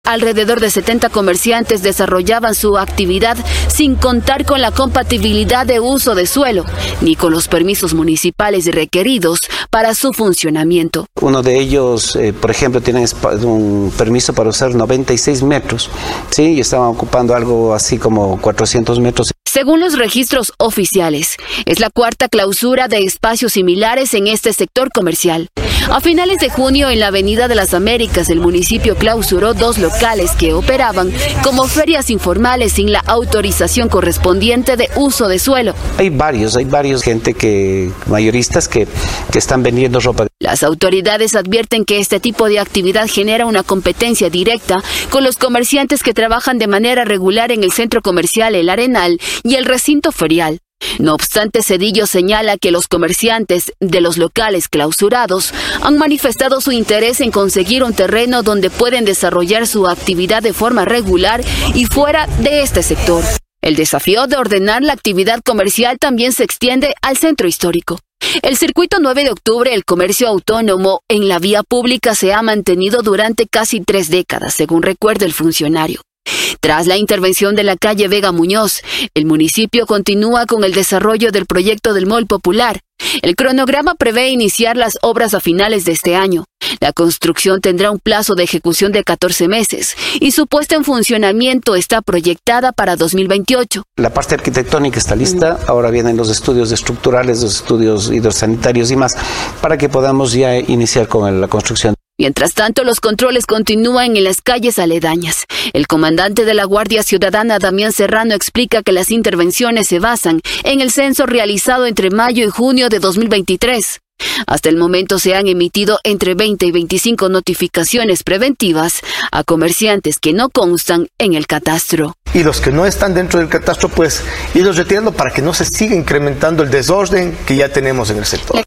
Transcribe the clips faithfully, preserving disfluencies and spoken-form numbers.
Alrededor de setenta comerciantes desarrollaban su actividad sin contar con la compatibilidad de uso de suelo, ni con los permisos municipales requeridos para su funcionamiento. Uno de ellos, eh, por ejemplo, tiene un permiso para usar noventa y seis metros, ¿sí? Y estaban ocupando algo así como cuatrocientos metros. Según los registros oficiales, es la cuarta clausura de espacios similares en este sector comercial. A finales de junio, en la Avenida de las Américas, el municipio clausuró dos locales que operaban como ferias informales sin la autorización correspondiente de uso de suelo. Hay varios, hay varios gente que, mayoristas que, que están vendiendo ropa. Las autoridades advierten que este tipo de actividad genera una competencia directa con los comerciantes que trabajan de manera regular en el centro comercial El Arenal y el recinto ferial. No obstante, Cedillo señala que los comerciantes de los locales clausurados han manifestado su interés en conseguir un terreno donde pueden desarrollar su actividad de forma regular y fuera de este sector. El desafío de ordenar la actividad comercial también se extiende al centro histórico. El circuito nueve de octubre, el comercio autónomo en la vía pública se ha mantenido durante casi tres décadas, según recuerda el funcionario. Tras la intervención de la calle Vega Muñoz, el municipio continúa con el desarrollo del proyecto del Mall Popular. El cronograma prevé iniciar las obras a finales de este año. La construcción tendrá un plazo de ejecución de catorce meses y su puesta en funcionamiento está proyectada para dos mil veintiocho. La parte arquitectónica está lista, ahora vienen los estudios estructurales, los estudios hidrosanitarios y más, para que podamos ya iniciar con la construcción. Mientras tanto, los controles continúan en las calles aledañas. El comandante de la Guardia Ciudadana, Damián Serrano, explica que las intervenciones se basan en el censo realizado entre mayo y junio de dos mil veintitrés. Hasta el momento se han emitido entre veinte y veinticinco notificaciones preventivas a comerciantes que no constan en el catastro. Y los que no están dentro del catastro, pues, irlos retirando para que no se siga incrementando el desorden que ya tenemos en el sector.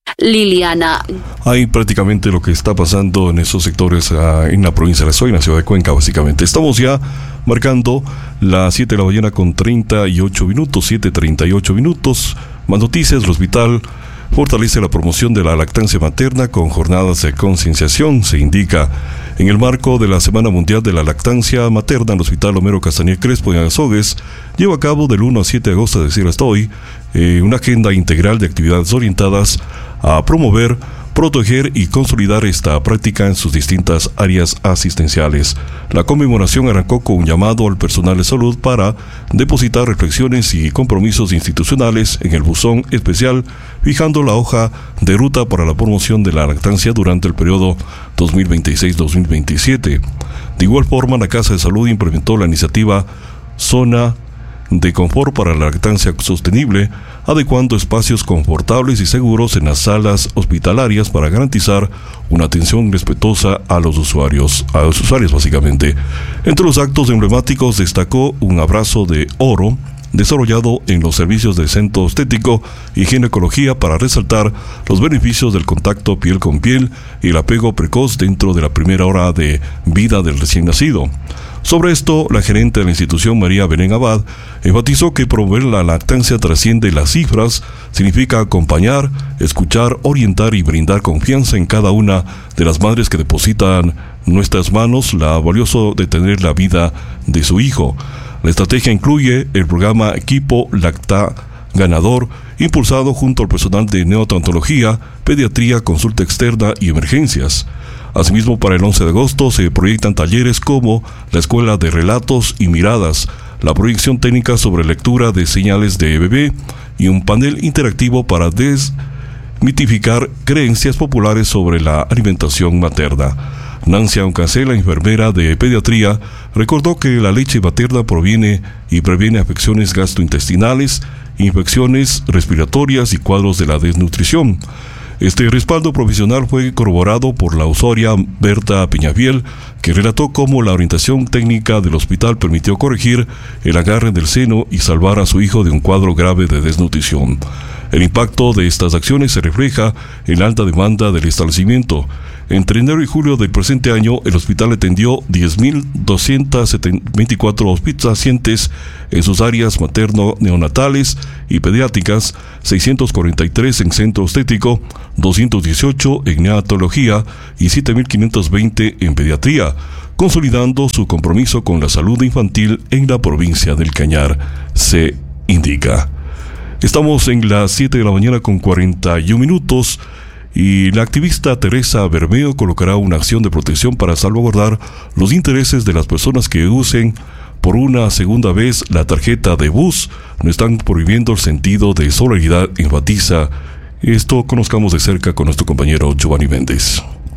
Liliana. Hay prácticamente lo que está pasando en esos sectores uh, en la provincia de Azogues, en la ciudad de Cuenca, básicamente. Estamos ya marcando las siete de la mañana con treinta y ocho minutos, siete treinta y ocho minutos. Más noticias: el hospital fortalece la promoción de la lactancia materna con jornadas de concienciación. Se indica en el marco de la Semana Mundial de la Lactancia Materna, el Hospital Homero Castañer Crespo en Azogues lleva a cabo del uno al siete de agosto, es decir, hasta hoy, eh, una agenda integral de actividades orientadas a promover, proteger y consolidar esta práctica en sus distintas áreas asistenciales. La conmemoración arrancó con un llamado al personal de salud para depositar reflexiones y compromisos institucionales en el buzón especial, fijando la hoja de ruta para la promoción de la lactancia durante el periodo dos mil veintiséis dos mil veintisiete. De igual forma, la Casa de Salud implementó la iniciativa Zona de confort para la lactancia sostenible, adecuando espacios confortables y seguros en las salas hospitalarias para garantizar una atención respetuosa a los usuarios, a los usuarios básicamente. Entre los actos emblemáticos destacó un abrazo de oro desarrollado en los servicios de centro estético y ginecología para resaltar los beneficios del contacto piel con piel y el apego precoz dentro de la primera hora de vida del recién nacido. Sobre esto, la gerente de la institución, María Belén Abad, enfatizó que promover la lactancia trasciende las cifras, significa acompañar, escuchar, orientar y brindar confianza en cada una de las madres que depositan en nuestras manos la valioso de tener la vida de su hijo. La estrategia incluye el programa Equipo Lacta Ganador, impulsado junto al personal de neonatología, pediatría, consulta externa y emergencias. Asimismo, para el once de agosto se proyectan talleres como la Escuela de Relatos y Miradas, la proyección técnica sobre lectura de señales de bebé y un panel interactivo para desmitificar creencias populares sobre la alimentación materna. Nancy Aucancela, enfermera de pediatría, recordó que la leche materna proviene y previene afecciones gastrointestinales, infecciones respiratorias y cuadros de la desnutrición. Este respaldo profesional fue corroborado por la usuaria Berta Peñafiel, que relató cómo la orientación técnica del hospital permitió corregir el agarre del seno y salvar a su hijo de un cuadro grave de desnutrición. El impacto de estas acciones se refleja en la alta demanda del establecimiento. Entre enero y julio del presente año, el hospital atendió diez mil doscientos veinticuatro pacientes en sus áreas materno-neonatales y pediátricas, seiscientos cuarenta y tres en centro estético, doscientos dieciocho en neonatología y siete mil quinientos veinte en pediatría, consolidando su compromiso con la salud infantil en la provincia del Cañar, se indica. Estamos en las siete de la mañana con cuarenta y un minutos. Y la activista Teresa Bermeo colocará una acción de protección para salvaguardar los intereses de las personas que usen por una segunda vez la tarjeta de bus. No están prohibiendo el sentido de solidaridad, enfatiza. Esto conozcamos de cerca con nuestro compañero Giovanni Méndez.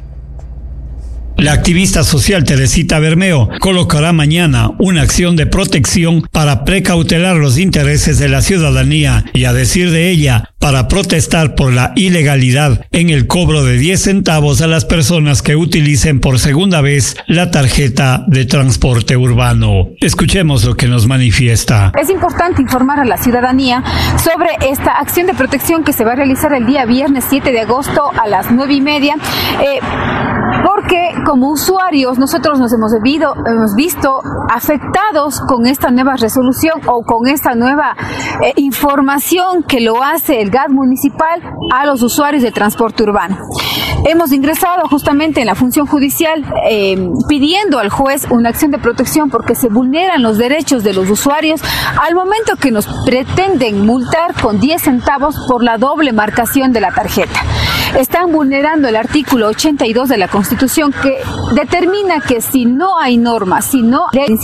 La activista social Teresita Bermeo colocará mañana una acción de protección para precautelar los intereses de la ciudadanía y, a decir de ella, para protestar por la ilegalidad en el cobro de diez centavos a las personas que utilicen por segunda vez la tarjeta de transporte urbano. Escuchemos lo que nos manifiesta. Es importante informar a la ciudadanía sobre esta acción de protección que se va a realizar el día viernes siete de agosto a las nueve y media, eh, porque como usuarios nosotros nos hemos, debido, hemos visto afectados con esta nueva resolución o con esta nueva eh, información que lo hace el G A T municipal a los usuarios de transporte urbano. Hemos ingresado justamente en la función judicial eh, pidiendo al juez una acción de protección porque se vulneran los derechos de los usuarios al momento que nos pretenden multar con diez centavos por la doble marcación de la tarjeta. Están vulnerando el artículo ochenta y dos de la Constitución que determina que si no hay norma, si no,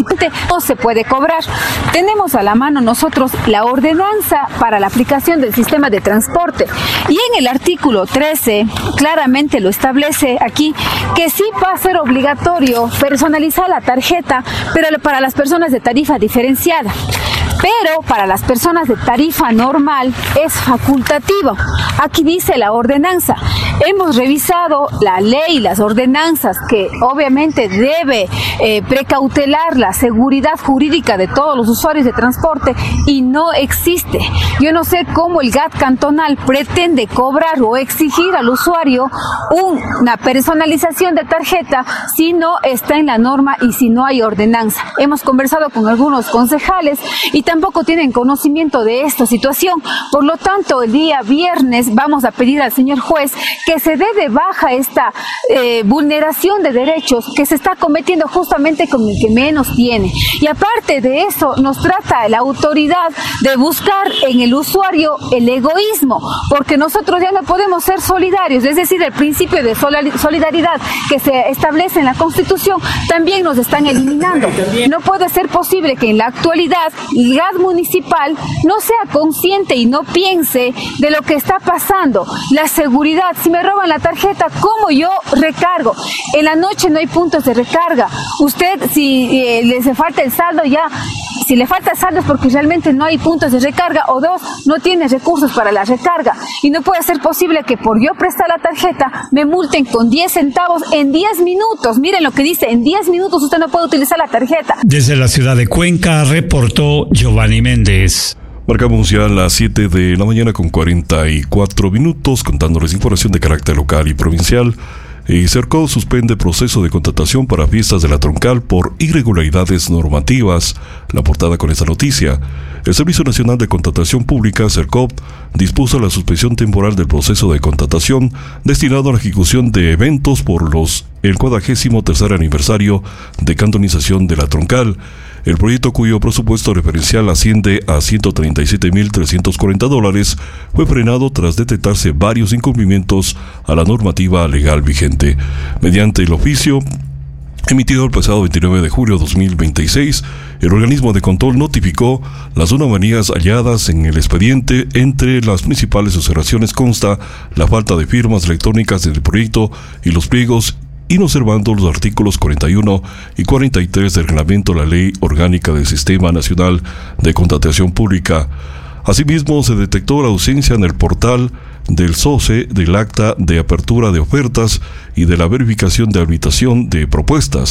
no se puede cobrar. Tenemos a la mano nosotros la ordenanza para la aplicación del sistema de transporte y en el artículo trece claramente lo establece aquí que sí va a ser obligatorio personalizar la tarjeta, pero para las personas de tarifa diferenciada. Pero para las personas de tarifa normal es facultativo. Aquí dice la ordenanza. Hemos revisado la ley, las ordenanzas que obviamente debe eh, precautelar la seguridad jurídica de todos los usuarios de transporte y no existe. Yo no sé cómo el G A T cantonal pretende cobrar o exigir al usuario un, una personalización de tarjeta si no está en la norma y si no hay ordenanza. Hemos conversado con algunos concejales y tampoco tienen conocimiento de esta situación. Por lo tanto, el día viernes vamos a pedir al señor juez que se dé de baja esta eh, vulneración de derechos que se está cometiendo justamente con el que menos tiene. Y aparte de eso, nos trata la autoridad de buscar en el usuario el egoísmo, porque nosotros ya no podemos ser solidarios, es decir, el principio de solidaridad que se establece en la Constitución también nos están eliminando. No puede ser posible que en la actualidad el G A T municipal no sea consciente y no piense de lo que está pasando. La seguridad, si me roban la tarjeta, ¿cómo yo recargo? En la noche no hay puntos de recarga. Usted, si eh, le falta el saldo, ya, si le falta el saldo es porque realmente no hay puntos de recarga, o dos, no tiene recursos para la recarga. Y no puede ser posible que por yo prestar la tarjeta me multen con diez centavos en diez minutos. Miren lo que dice, en diez minutos usted no puede utilizar la tarjeta. Desde la ciudad de Cuenca reportó Giovanni Méndez. Marcamos ya las siete de la mañana con cuarenta y cuatro minutos, contándoles información de carácter local y provincial. Y Sercop suspende proceso de contratación para fiestas de la Troncal por irregularidades normativas. La portada con esta noticia. El Servicio Nacional de Contratación Pública, Sercop, dispuso la suspensión temporal del proceso de contratación destinado a la ejecución de eventos por los el cuadragésimo tercer aniversario de cantonización de la Troncal. El proyecto, cuyo presupuesto referencial asciende a ciento treinta y siete mil trescientos cuarenta dólares, fue frenado tras detectarse varios incumplimientos a la normativa legal vigente. Mediante el oficio emitido el pasado veintinueve de julio de dos mil veintiséis, el organismo de control notificó las anomalías halladas en el expediente. Entre las principales observaciones consta la falta de firmas electrónicas del proyecto y los pliegos, inobservando los artículos cuarenta y uno y cuarenta y tres del reglamento de la Ley Orgánica del Sistema Nacional de Contratación Pública. Asimismo, se detectó la ausencia en el portal del S O C E del acta de apertura de ofertas y de la verificación de habilitación de propuestas.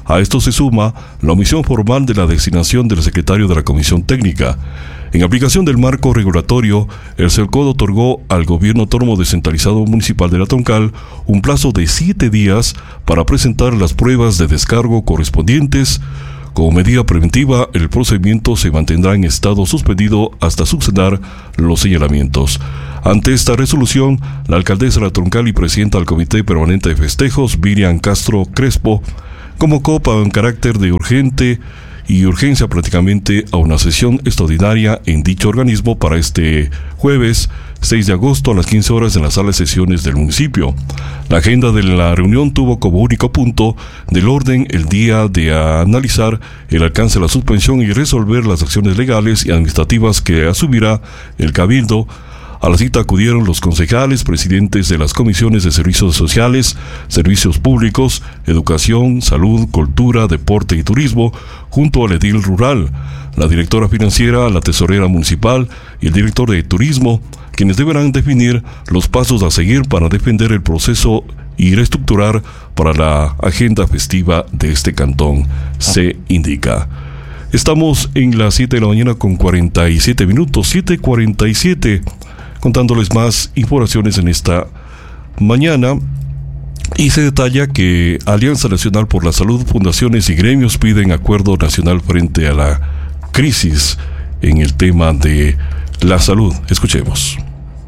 A esto se suma la omisión formal de la designación del secretario de la Comisión Técnica. En aplicación del marco regulatorio, el CELCOD otorgó al Gobierno Autónomo Descentralizado Municipal de La Troncal un plazo de siete días para presentar las pruebas de descargo correspondientes. Como medida preventiva, el procedimiento se mantendrá en estado suspendido hasta subsanar los señalamientos. Ante esta resolución, la alcaldesa de La Troncal y presidenta del Comité Permanente de Festejos, Miriam Castro Crespo, convocó con carácter de urgente y urgencia prácticamente a una sesión extraordinaria en dicho organismo para este jueves seis de agosto a las quince horas en la sala de sesiones del municipio. La agenda de la reunión tuvo como único punto del orden el día de analizar el alcance de la suspensión y resolver las acciones legales y administrativas que asumirá el Cabildo. A la cita acudieron los concejales, presidentes de las comisiones de servicios sociales, servicios públicos, educación, salud, cultura, deporte y turismo, junto al edil rural, la directora financiera, la tesorera municipal y el director de turismo, quienes deberán definir los pasos a seguir para defender el proceso y reestructurar para la agenda festiva de este cantón, se indica. Estamos en las siete de la mañana con cuarenta y siete minutos, siete cuarenta y siete. Contándoles más informaciones en esta mañana, y se detalla que Alianza Nacional por la Salud, fundaciones y gremios piden acuerdo nacional frente a la crisis en el tema de la salud. Escuchemos.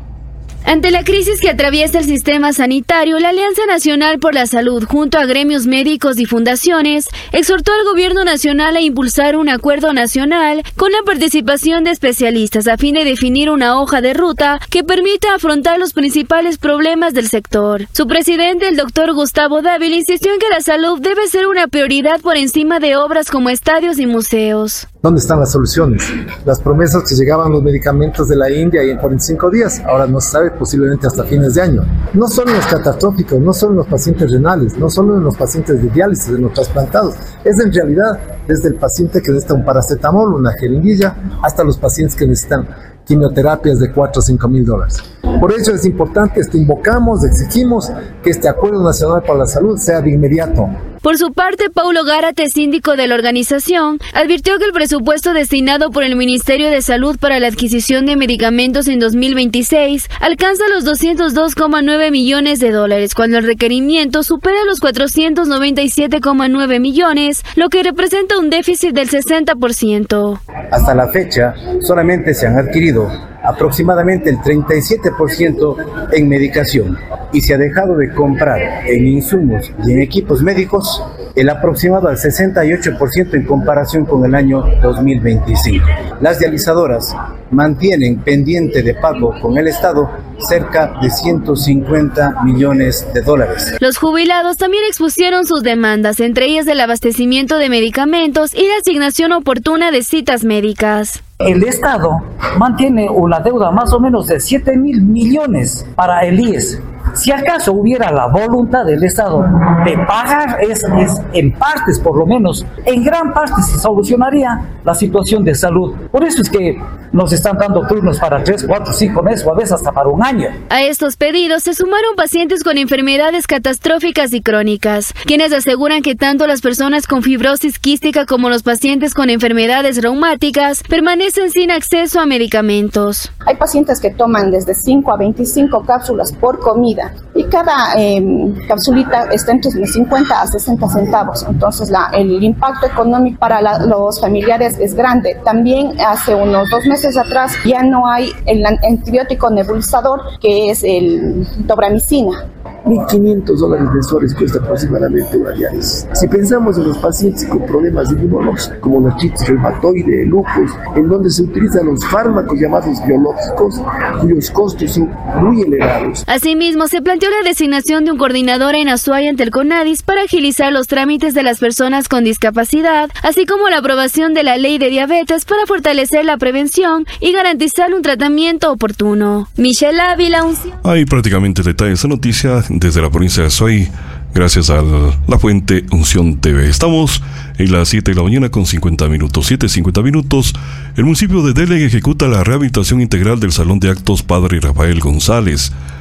Ante la crisis que atraviesa el sistema sanitario, la Alianza Nacional por la Salud, junto a gremios médicos y fundaciones, exhortó al Gobierno Nacional a impulsar un acuerdo nacional con la participación de especialistas a fin de definir una hoja de ruta que permita afrontar los principales problemas del sector. Su presidente, el doctor Gustavo Dávila, insistió en que la salud debe ser una prioridad por encima de obras como estadios y museos. ¿Dónde están las soluciones? Las promesas que llegaban los medicamentos de la India y en cuarenta y cinco días, ahora no se sabe, posiblemente hasta fines de año. No solo en los catastróficos, no solo en los pacientes renales, no solo en los pacientes de diálisis, en los trasplantados, es en realidad desde el paciente que necesita un paracetamol, una jeringuilla, hasta los pacientes que necesitan quimioterapias de cuatro o cinco mil dólares. Por eso es importante, este, invocamos, exigimos que este Acuerdo Nacional para la Salud sea de inmediato. Por su parte, Paulo Gárate, síndico de la organización, advirtió que el presupuesto destinado por el Ministerio de Salud para la adquisición de medicamentos en dos mil veintiséis alcanza los doscientos dos coma nueve millones de dólares, cuando el requerimiento supera los cuatrocientos noventa y siete coma nueve millones, lo que representa un déficit del sesenta por ciento. Hasta la fecha, solamente se han adquirido aproximadamente el treinta y siete por ciento en medicación y se ha dejado de comprar en insumos y en equipos médicos el aproximado al sesenta y ocho por ciento en comparación con el año dos mil veinticinco. Las dializadoras mantienen pendiente de pago con el Estado cerca de ciento cincuenta millones de dólares. Los jubilados también expusieron sus demandas, entre ellas el abastecimiento de medicamentos y la asignación oportuna de citas médicas. El Estado mantiene una deuda más o menos de siete mil millones para el I E S. Si acaso hubiera la voluntad del Estado de pagar, es, es en partes por lo menos, en gran parte se solucionaría la situación de salud. Por eso es que nos están dando turnos para tres, cuatro, cinco meses o a veces hasta para un año. A estos pedidos se sumaron pacientes con enfermedades catastróficas y crónicas, quienes aseguran que tanto las personas con fibrosis quística como los pacientes con enfermedades reumáticas permanecen sin acceso a medicamentos. Hay pacientes que toman desde cinco a veinticinco cápsulas por comida y cada eh, capsulita está entre cincuenta a sesenta centavos. Entonces la, el impacto económico para la, los familiares es grande. También hace unos dos meses atrás ya no hay el antibiótico nebulizador, que es el dobramicina. mil quinientos dólares mensuales cuesta aproximadamente una diálisis. Si pensamos en los pacientes con problemas inmunológicos, como la artritis reumatoide, lupus, en donde se utilizan los fármacos llamados biológicos, cuyos costos son muy elevados. Asimismo, se planteó la designación de un coordinador en Azuay ante el CONADIS para agilizar los trámites de las personas con discapacidad, así como la aprobación de la ley de diabetes para fortalecer la prevención y garantizar un tratamiento oportuno. Michelle Ávila, un... Hay prácticamente detalles de noticia desde la provincia de Azuay, gracias a la fuente Unción T V. Estamos en las siete de la mañana con cincuenta minutos, siete cincuenta minutos. El municipio de Delen ejecuta la rehabilitación integral del Salón de Actos Padre Rafael González.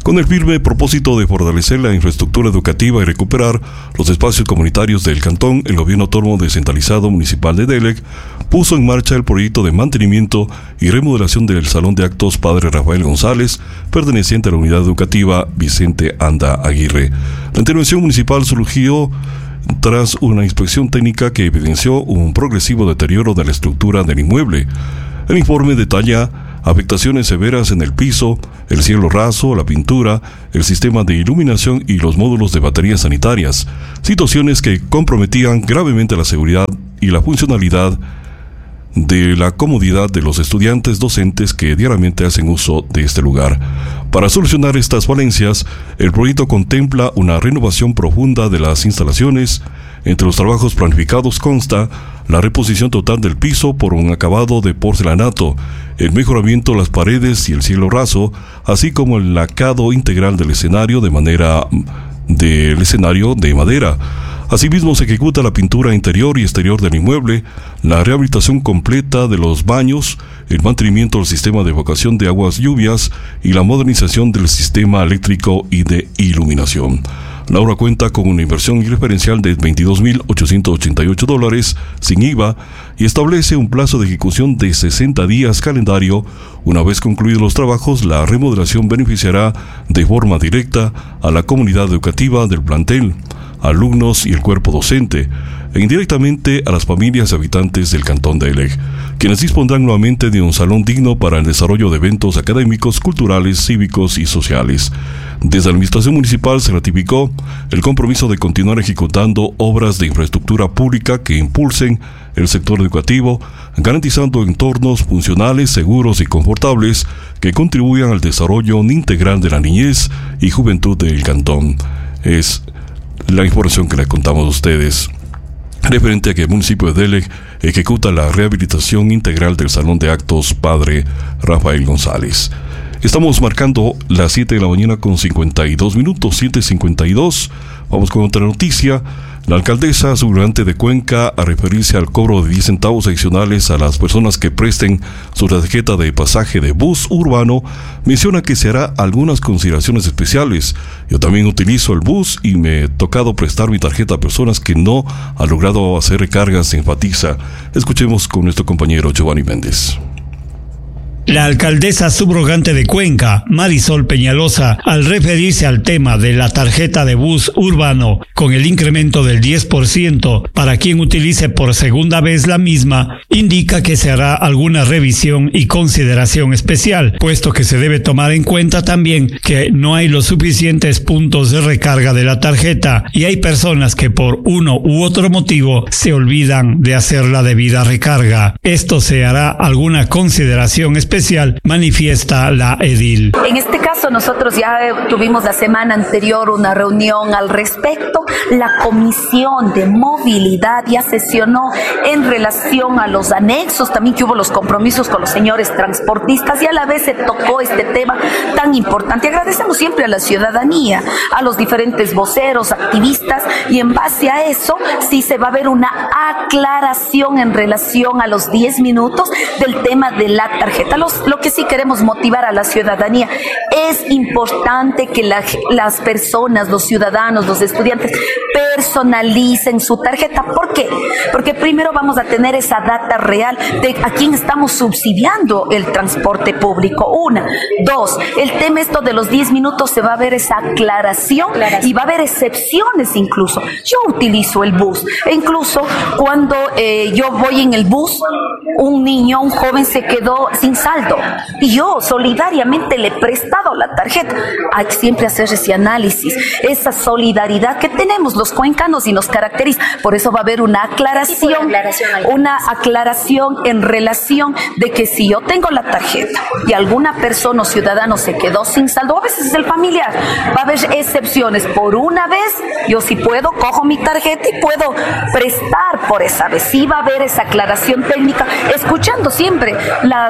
Con el firme propósito de fortalecer la infraestructura educativa y recuperar los espacios comunitarios del cantón, el Gobierno Autónomo Descentralizado Municipal de Delec puso en marcha el proyecto de mantenimiento y remodelación del Salón de Actos Padre Rafael González, perteneciente a la Unidad Educativa Vicente Anda Aguirre. La intervención municipal surgió tras una inspección técnica que evidenció un progresivo deterioro de la estructura del inmueble. El informe detalla afectaciones severas en el piso, el cielo raso, la pintura, el sistema de iluminación y los módulos de baterías sanitarias, situaciones que comprometían gravemente la seguridad y la funcionalidad de la comodidad de los estudiantes docentes que diariamente hacen uso de este lugar. Para solucionar estas falencias, el proyecto contempla una renovación profunda de las instalaciones. Entre los trabajos planificados consta la reposición total del piso por un acabado de porcelanato, el mejoramiento de las paredes y el cielo raso, así como el lacado integral del escenario de manera del escenario de madera. Asimismo, se ejecuta la pintura interior y exterior del inmueble, la rehabilitación completa de los baños, el mantenimiento del sistema de evacuación de aguas lluvias y la modernización del sistema eléctrico y de iluminación. La obra cuenta con una inversión referencial de veintidós mil ochocientos ochenta y ocho dólares sin I V A y establece un plazo de ejecución de sesenta días calendario. Una vez concluidos los trabajos, la remodelación beneficiará de forma directa a la comunidad educativa del plantel, alumnos y el cuerpo docente, e indirectamente a las familias y habitantes del cantón de Delec, quienes dispondrán nuevamente de un salón digno para el desarrollo de eventos académicos, culturales, cívicos y sociales. Desde la administración municipal se ratificó el compromiso de continuar ejecutando obras de infraestructura pública que impulsen el sector educativo, garantizando entornos funcionales, seguros y confortables que contribuyan al desarrollo integral de la niñez y juventud del cantón. Es la información que le contamos a ustedes referente a que el municipio de Delec ejecuta la rehabilitación integral del Salón de Actos Padre Rafael González. Estamos marcando las siete de la mañana con cincuenta y dos minutos, siete cincuenta y dos. Vamos con otra noticia. La alcaldesa subrogante de Cuenca, a referirse al cobro de diez centavos adicionales a las personas que presten su tarjeta de pasaje de bus urbano, menciona que se hará algunas consideraciones especiales. Yo también utilizo el bus y me he tocado prestar mi tarjeta a personas que no han logrado hacer recargas, se enfatiza. Escuchemos con nuestro compañero Giovanni Méndez. La alcaldesa subrogante de Cuenca, Marisol Peñalosa, al referirse al tema de la tarjeta de bus urbano con el incremento del diez por ciento para quien utilice por segunda vez la misma, indica que se hará alguna revisión y consideración especial, puesto que se debe tomar en cuenta también que no hay los suficientes puntos de recarga de la tarjeta y hay personas que por uno u otro motivo se olvidan de hacer la debida recarga. Esto se hará alguna consideración especial, manifiesta la edil. En este caso nosotros ya tuvimos la semana anterior una reunión al respecto. La Comisión de Movilidad ya sesionó en relación a los anexos, también que hubo los compromisos con los señores transportistas y a la vez se tocó este tema tan importante. Agradecemos siempre a la ciudadanía, a los diferentes voceros, activistas, y en base a eso sí se va a ver una aclaración en relación a los diez minutos del tema de la tarjeta. Los, lo que sí queremos motivar a la ciudadanía, es importante que la, las personas, los ciudadanos, los estudiantes personalicen su tarjeta. ¿Por qué? Porque primero vamos a tener esa data real de a quién estamos subsidiando el transporte público. Una. Dos, el tema esto de los diez minutos se va a ver esa aclaración y va a haber excepciones incluso. Yo utilizo el bus e incluso cuando eh, yo voy en el bus, un niño, un joven se quedó sin saldo y yo solidariamente le he prestado la tarjeta. Hay que siempre hacer ese análisis, esa solidaridad que tenemos los cuencanos y nos caracteriza. Por eso va a haber una aclaración, una aclaración en relación de que si yo tengo la tarjeta y alguna persona o ciudadano se quedó sin saldo, a veces es el familiar, va a haber excepciones. Por una vez, yo si puedo, cojo mi tarjeta y puedo prestar por esa vez. Sí va a haber esa aclaración técnica, escuchando siempre las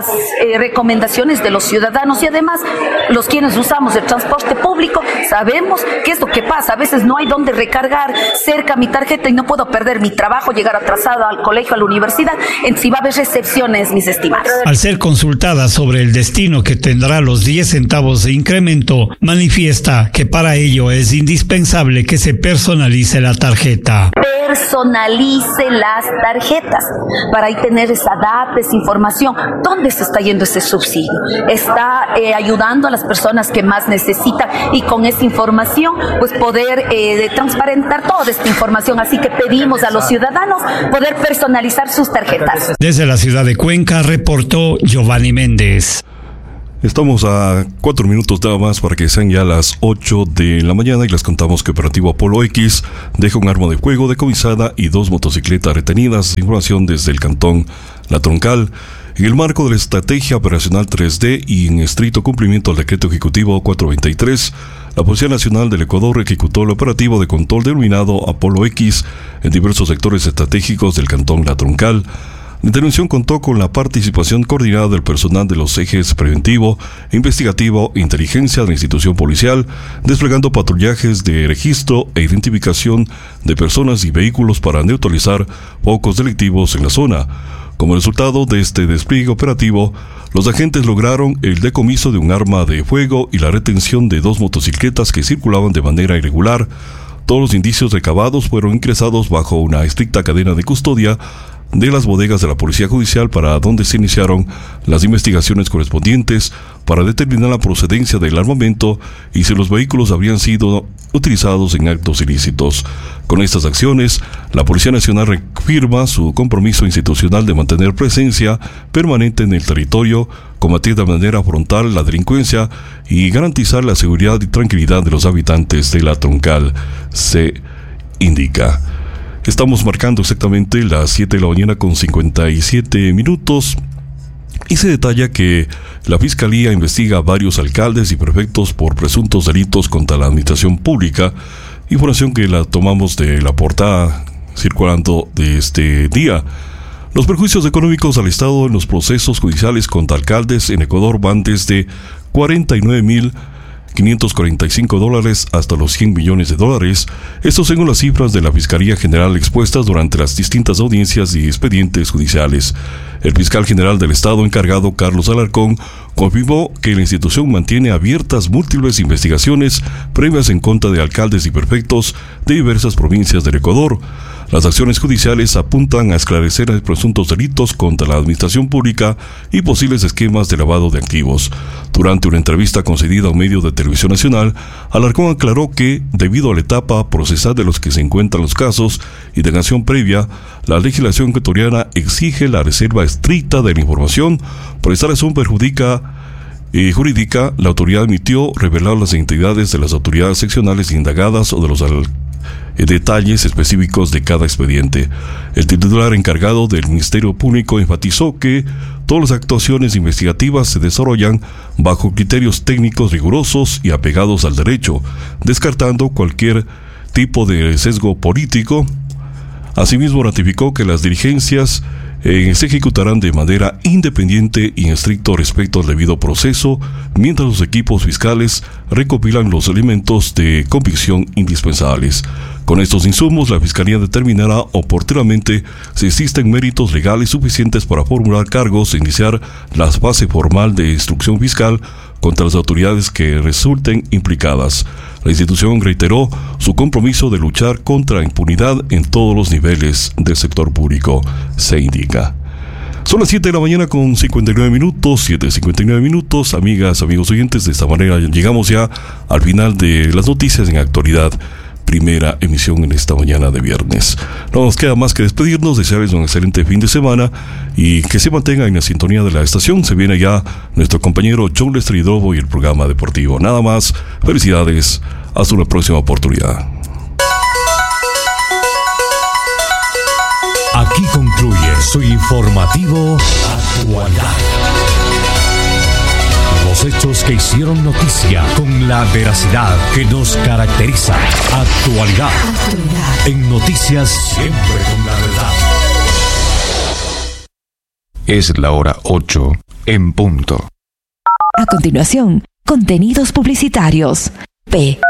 eh, recomendaciones de los ciudadanos y además los quienes usamos el transporte público sabemos qué es lo que pasa. A veces no hay donde recargar cerca mi tarjeta y no puedo perder mi trabajo, llegar atrasado al colegio, a la universidad. En si va a haber recepciones, mis estimados. Al ser consultada sobre el destino que tendrá los diez centavos de incremento, manifiesta que para ello es indispensable que se personalice la tarjeta. Personalice las tarjetas para ahí tener esa data, esa información. ¿Dónde se está yendo ese subsidio? Está eh, ayudando a las personas que más necesitan y con esta información pues poder eh, transparentar toda esta información. Así que pedimos a los ciudadanos poder personalizar sus tarjetas. Desde la ciudad de Cuenca reportó Giovanni Méndez. Estamos a cuatro minutos nada más para que sean ya las ocho de la mañana y les contamos que Operativo Apolo X deja un arma de fuego decomisada y dos motocicletas retenidas. Información desde el Cantón La Troncal. En el marco de la Estrategia Operacional tres D y en estricto cumplimiento al Decreto Ejecutivo cuatrocientos veintitrés, la Policía Nacional del Ecuador ejecutó el operativo de control denominado Apolo X en diversos sectores estratégicos del Cantón La Troncal. La intervención contó con la participación coordinada del personal de los ejes preventivo, investigativo e inteligencia de la institución policial, desplegando patrullajes de registro e identificación de personas y vehículos para neutralizar focos delictivos en la zona. Como resultado de este despliegue operativo, los agentes lograron el decomiso de un arma de fuego y la retención de dos motocicletas que circulaban de manera irregular. Todos los indicios recabados fueron ingresados bajo una estricta cadena de custodia de las bodegas de la Policía Judicial, para donde se iniciaron las investigaciones correspondientes para determinar la procedencia del armamento y si los vehículos habrían sido utilizados en actos ilícitos. Con estas acciones, la Policía Nacional reafirma su compromiso institucional de mantener presencia permanente en el territorio, combatir de manera frontal la delincuencia y garantizar la seguridad y tranquilidad de los habitantes de La Troncal, se indica. Estamos marcando exactamente las siete de la mañana con cincuenta y siete minutos y se detalla que la Fiscalía investiga a varios alcaldes y prefectos por presuntos delitos contra la administración pública, información que la tomamos de la portada circulando de este día. Los perjuicios económicos al Estado en los procesos judiciales contra alcaldes en Ecuador van desde cuarenta y nueve mil quinientos cuarenta y cinco dólares hasta los cien millones de dólares, esto según las cifras de la Fiscalía General expuestas durante las distintas audiencias y expedientes judiciales. El fiscal general del Estado encargado, Carlos Alarcón, confirmó que la institución mantiene abiertas múltiples investigaciones previas en contra de alcaldes y prefectos de diversas provincias del Ecuador. Las acciones judiciales apuntan a esclarecer presuntos delitos contra la administración pública y posibles esquemas de lavado de activos. Durante una entrevista concedida a un medio de televisión nacional, Alarcón aclaró que, debido a la etapa procesal de los que se encuentran los casos y de acción previa, la legislación ecuatoriana exige la reserva estricta de la información. Por esta razón perjudica y jurídica, la autoridad admitió revelar las identidades de las autoridades seccionales indagadas o de los alcaldes detalles específicos de cada expediente. El titular encargado del Ministerio Público enfatizó que todas las actuaciones investigativas se desarrollan bajo criterios técnicos rigurosos y apegados al derecho, descartando cualquier tipo de sesgo político. Asimismo, ratificó que las diligencias eh, se ejecutarán de manera independiente y en estricto respeto al debido proceso, mientras los equipos fiscales recopilan los elementos de convicción indispensables. Con estos insumos, la Fiscalía determinará oportunamente si existen méritos legales suficientes para formular cargos e iniciar la fase formal de instrucción fiscal contra las autoridades que resulten implicadas. La institución reiteró su compromiso de luchar contra la impunidad en todos los niveles del sector público, se indica. Son las siete de la mañana con cincuenta y nueve minutos, siete cincuenta y nueve minutos. Amigas, amigos oyentes, de esta manera llegamos ya al final de las noticias en actualidad. Primera emisión en esta mañana de viernes. No nos queda más que despedirnos, desearles un excelente fin de semana y que se mantengan en la sintonía de la estación. Se viene ya nuestro compañero John Lestridrobo y el programa deportivo. Nada más, felicidades, hasta una próxima oportunidad. Aquí concluye su informativo Actualidad. Los hechos que hicieron noticia con la veracidad que nos caracteriza. Actualidad. Actualidad. En noticias siempre con la verdad. Es la hora ocho en punto. A continuación, contenidos publicitarios. P.